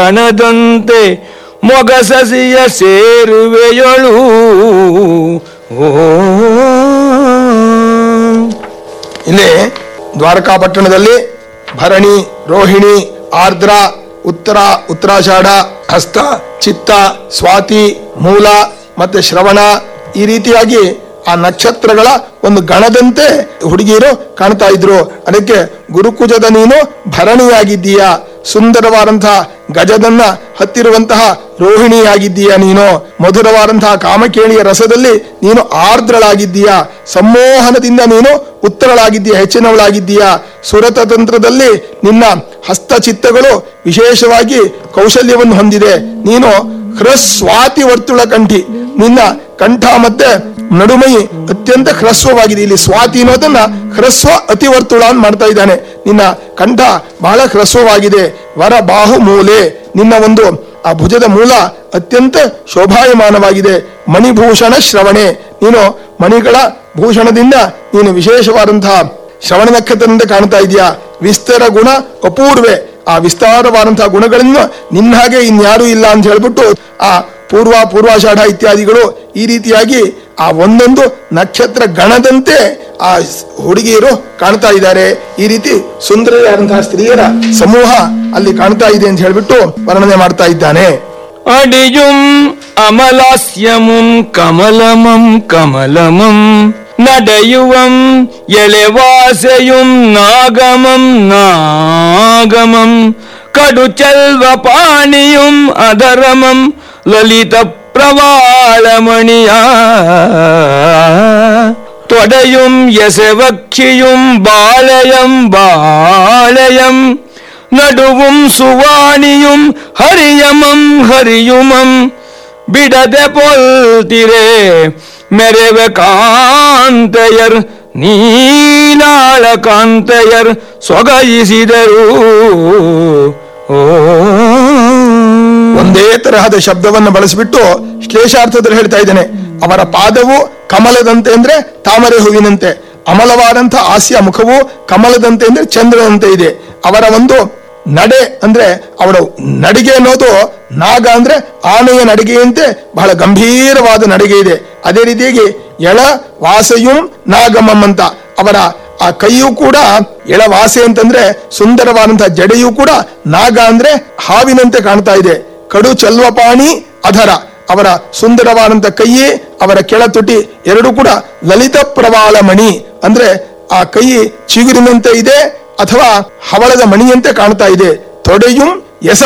ಕಣದಂತೆ ಮೊಗಸಸಿಯ ಸೇರುವೆಯಳು. ಇಲ್ಲಿ ದ್ವಾರಕಾಪಟ್ಟಣದಲ್ಲಿ ಭರಣಿ, ರೋಹಿಣಿ, ಆರ್ದ್ರ, ಉತ್ತರಾಷಾಢ, ಹಸ್ತ, ಚಿತ್ತ, ಸ್ವಾತಿ, ಮೂಲ ಮತ್ತೆ ಶ್ರವಣ, ಈ ರೀತಿಯಾಗಿ ಆ ನಕ್ಷತ್ರಗಳ ಒಂದು ಗಣದಂತೆ ಹುಡುಗಿಯರು ಕಾಣ್ತಾ ಇದ್ರು. ಅದಕ್ಕೆ ಗುರುಕುಜದ ನೀನು ಭರಣಿಯಾಗಿದ್ದೀಯ, ಸುಂದರವಾದಂತಹ ಗಜದನ್ನ ಹತ್ತಿರುವಂತಹ ರೋಹಿಣಿಯಾಗಿದ್ದೀಯ, ನೀನು ಮಧುರವಾದಂತಹ ಕಾಮಕೇಳಿಯ ರಸದಲ್ಲಿ ನೀನು ಆರ್ದ್ರಳಾಗಿದ್ದೀಯ, ಸಂಮೋಹನದಿಂದ ನೀನು ಉತ್ತರಳಾಗಿದ್ದೀಯ, ಹೆಚ್ಚಿನವಳಾಗಿದ್ದೀಯ. ಸುರತಂತ್ರದಲ್ಲಿ ನಿನ್ನ ಹಸ್ತಚಿತ್ತಗಳು ವಿಶೇಷವಾಗಿ ಕೌಶಲ್ಯವನ್ನು ಹೊಂದಿದೆ. ನೀನು ಹ್ರಸ್ವಾತಿ ವರ್ತುಳ ಕಂಠಿ, ನಿನ್ನ ಕಂಠ ಮತ್ತೆ ನಡುಮೈ ಅತ್ಯಂತ ಹ್ರಸ್ವವಾಗಿದೆ. ಇಲ್ಲಿ ಸ್ವಾತಿ ಅನ್ನೋದನ್ನ ಹ್ರಸ್ವ ಅತಿವರ್ತುಳ ಅಂತ ಮಾಡ್ತಾ ಇದ್ದಾನೆ. ನಿನ್ನ ಕಂಠ ಬಹಳ ಹ್ರಸ್ವವಾಗಿದೆ. ವರ ಬಾಹು ಮೂಲೆ, ನಿನ್ನ ಒಂದು ಆ ಭುಜದ ಮೂಲ ಅತ್ಯಂತ ಶೋಭಾಯಮಾನವಾಗಿದೆ. ಮಣಿಭೂಷಣ ಶ್ರವಣೆ, ನೀನು ಮಣಿಗಳ ಭೂಷಣದಿಂದ ನೀನು ವಿಶೇಷವಾದಂತಹ ಶ್ರವಣ ನಕ್ಷತ್ರದಿಂದ ಕಾಣ್ತಾ ಇದೆಯಾ. ವಿಸ್ತಾರ ಗುಣ ಅಪೂರ್ವೆ, ಆ ವಿಸ್ತಾರವಾದಂತಹ ಗುಣಗಳನ್ನು ನಿನ್ನ ಹಾಗೆ ಇನ್ಯಾರೂ ಇಲ್ಲ ಅಂತ ಹೇಳ್ಬಿಟ್ಟು ಆ ಪೂರ್ವಾಷಾಢ ಇತ್ಯಾದಿಗಳು ಈ ರೀತಿಯಾಗಿ ಆ ಒಂದೊಂದು ನಕ್ಷತ್ರ ಗಣದಂತೆ ಆ ಹುಡುಗಿಯರು ಕಾಣ್ತಾ ಇದ್ದಾರೆ. ಈ ರೀತಿ ಸುಂದರಿಯಾದಂತಹ ಸ್ತ್ರೀಯರ ಸಮೂಹ ಅಲ್ಲಿ ಕಾಣ್ತಾ ಇದೆ ಅಂತ ಹೇಳ್ಬಿಟ್ಟು ವರ್ಣನೆ ಮಾಡ್ತಾ ಇದ್ದಾನೆ. ಅಡಿಯುಂ ಅಮಲಾಸ್ಯಮುಂ ಕಮಲಮಂ ಕಮಲಮಂ ನಡೆಯುವಂ ಎಳೆವಾಸೆಯುಂ ನಾಗಮಂ ನಾಗಮಂ ಕಡು ಚೆಲ್ವ ಪಾಣಿಯುಂ ಅದರಮಂ ಲಲಿತ ಪ್ರವಾಳಮಣಿಯ ತೊಡೆಯುಂ ಎಸೆವಕ್ಷಿಯುಂ ಬಾಳೆಯಂ ಬಾಳೆಯಂ ನಡುവും ಸುವಾಣಿയും ಹರಿಯಮಂ ಹರಿಯುಮಂ ಬಿಡದೆ ಪೊಲ್ತಿರೆ ಮೆರೆವ ಕಾಂತೆಯರ್ ನೀಲಾಳ ಕಾಂತೆಯರ್ ಸೊಗಯಿಸಿದರು. ಒಂದೇ ತರಹದ ಶಬ್ದವನ್ನು ಬಳಸಿಬಿಟ್ಟು ಶ್ಲೇಷಾರ್ಥದಲ್ಲಿ ಹೇಳ್ತಾ ಇದ್ದೇನೆ. ಅವರ ಪಾದವು ಕಮಲದಂತೆ ಅಂದ್ರೆ ತಾಮರೆ ಹೂವಿನಂತೆ, ಅಮಲವಾದಂಥ ಹಾಸ್ಯ ಮುಖವು ಕಮಲದಂತೆ ಅಂದ್ರೆ ಚಂದ್ರನಂತೆ ಇದೆ. ಅವರ ಒಂದು ನಡೆ ಅಂದ್ರೆ ಅವರ ನಡಿಗೆ ಅನ್ನೋದು ನಾಗ ಅಂದ್ರೆ ಆನೆಯ ನಡಿಗೆಯಂತೆ ಬಹಳ ಗಂಭೀರವಾದ ನಡಿಗೆ ಇದೆ. ಅದೇ ರೀತಿಯಾಗಿ ಎಳ ವಾಸೆಯುಂ ನಾಗಮಂ ಅಂತ ಅವರ ಆ ಕೈಯೂ ಕೂಡ ಎಳವಾಸೆ ಅಂತಂದ್ರೆ ಸುಂದರವಾದಂತಹ ಜಡೆಯೂ ಕೂಡ ನಾಗ ಅಂದ್ರೆ ಹಾವಿನಂತೆ ಕಾಣ್ತಾ ಇದೆ. ಕಡು ಚಲ್ವಪಾಣಿ ಅಧರ, ಅವರ ಸುಂದರವಾದಂತ ಕೈಯೇ ಅವರ ಕೆಳ ತುಟಿ ಎರಡೂ ಕೂಡ ಲಲಿತ ಪ್ರವಾಳ ಮಣಿ ಅಂದ್ರೆ ಆ ಕೈ ಚಿಗುರಿನಂತೆ ಇದೆ ಅಥವಾ ಹವಳದ ಮಣಿಯಂತೆ ಕಾಣ್ತಾ ಇದೆ. ತೊಡೆಯುಂ ಎಸ